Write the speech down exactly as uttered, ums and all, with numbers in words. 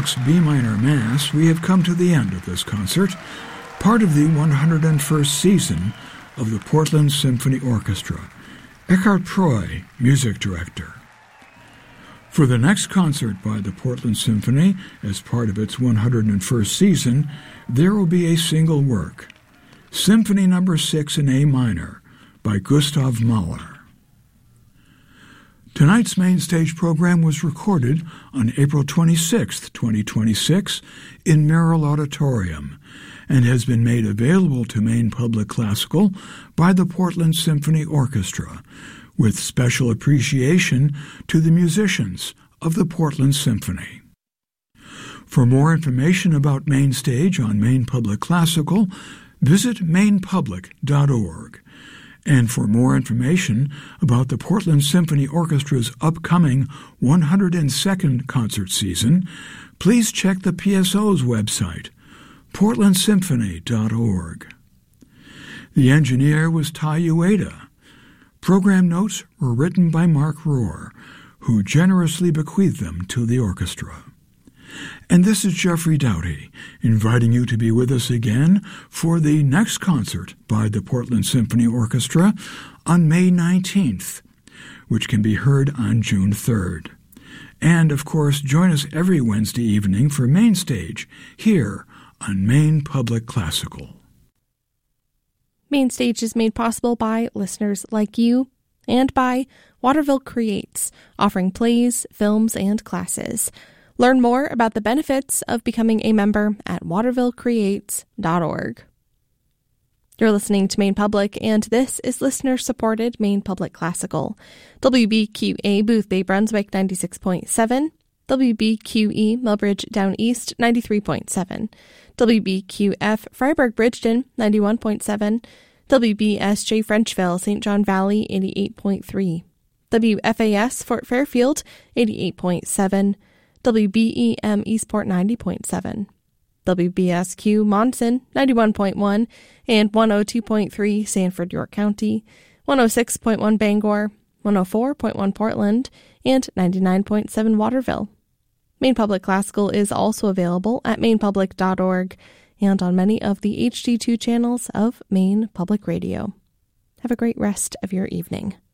Bach's B minor Mass, we have come to the end of this concert, part of the one hundred first season of the Portland Symphony Orchestra. Eckhart Proy, music director. For the next concert by the Portland Symphony, as part of its one hundred first season, there will be a single work, Symphony Number six in A minor by Gustav Mahler. Tonight's main stage program was recorded on April twenty-sixth, twenty twenty-six in Merrill Auditorium and has been made available to Maine Public Classical by the Portland Symphony Orchestra, with special appreciation to the musicians of the Portland Symphony. For more information about Maine Stage on Maine Public Classical, visit maine public dot org. And for more information about the Portland Symphony Orchestra's upcoming one hundred second concert season, please check the P S O's website, portland symphony dot org. The engineer was Tai Ueda. Program notes were written by Mark Rohr, who generously bequeathed them to the orchestra. And this is Jeffrey Doughty, inviting you to be with us again for the next concert by the Portland Symphony Orchestra on May nineteenth, which can be heard on June third. And, of course, join us every Wednesday evening for Main Stage here on Maine Public Classical. Main Stage is made possible by listeners like you and by Waterville Creates, offering plays, films, and classes. Learn more about the benefits of becoming a member at waterville creates dot org. You're listening to Maine Public, and this is listener-supported Maine Public Classical. W B Q A Boothbay Brunswick ninety-six point seven, W B Q E Millbridge Down East ninety-three point seven, W B Q F Freiburg Bridgeton ninety-one point seven, W B S J Frenchville Saint John Valley eighty-eight point three, W F A S Fort Fairfield eighty-eight point seven, W B E M Eastport ninety point seven, W B S Q Monson ninety-one point one, and one oh two point three Sanford, York County, one oh six point one Bangor, one oh four point one Portland, and ninety-nine point seven Waterville. Maine Public Classical is also available at maine public dot org and on many of the H D two channels of Maine Public Radio. Have a great rest of your evening.